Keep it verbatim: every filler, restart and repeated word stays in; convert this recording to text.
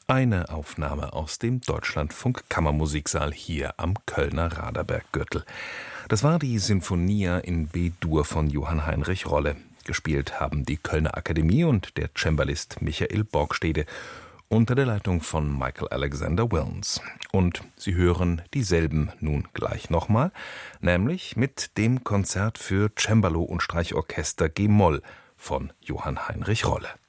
Eine Aufnahme aus dem Deutschlandfunk Kammermusiksaal hier am Kölner Raderberggürtel. Das war die Sinfonia in B-Dur von Johann Heinrich Rolle. Gespielt haben die Kölner Akademie und der Cembalist Michael Borgstede unter der Leitung von Michael Alexander Williams. Und Sie hören dieselben nun gleich nochmal, nämlich mit dem Konzert für Cembalo und Streichorchester G-Moll von Johann Heinrich Rolle.